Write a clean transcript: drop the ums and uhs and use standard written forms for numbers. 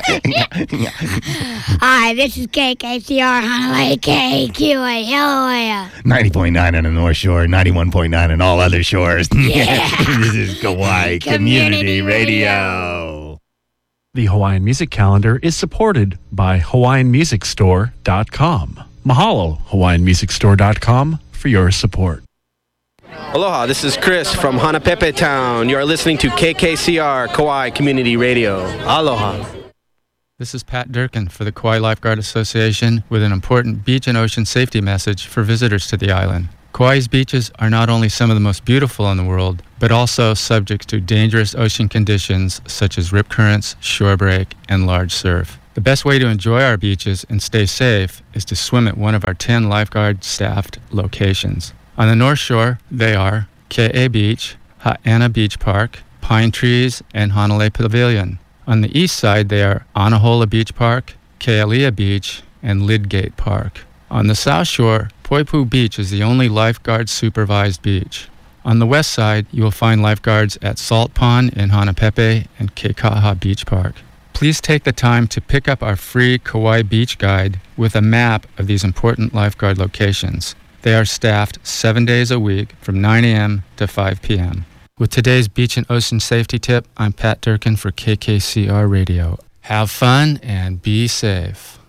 Hi, this is KKCR Honolulu KQA. Hello. 90.9 on the North Shore, 91.9 on all other shores. Yeah. This is Kauai Community Radio. The Hawaiian Music Calendar is supported by HawaiianMusicStore.com. Mahalo, HawaiianMusicStore.com, for your support. Aloha, this is Chris from Hanapepe Town. You are listening to KKCR Kauai Community Radio. Aloha. This is Pat Durkin for the Kauai Lifeguard Association with an important beach and ocean safety message for visitors to the island. Kauai's beaches are not only some of the most beautiful in the world, but also subject to dangerous ocean conditions such as rip currents, shore break, and large surf. The best way to enjoy our beaches and stay safe is to swim at one of our 10 lifeguard-staffed locations. On the North Shore, they are Ke'e Beach, Ha'ana Beach Park, Pine Trees, and Hanalei Pavilion. On the east side, they are Anahola Beach Park, Kealia Beach, and Lidgate Park. On the south shore, Poipu Beach is the only lifeguard-supervised beach. On the west side, you will find lifeguards at Salt Pond in Hanapepe and Keikaha Beach Park. Please take the time to pick up our free Kauai Beach Guide with a map of these important lifeguard locations. They are staffed 7 days a week from 9 a.m. to 5 p.m. With today's beach and ocean safety tip, I'm Pat Durkin for KKCR Radio. Have fun and be safe.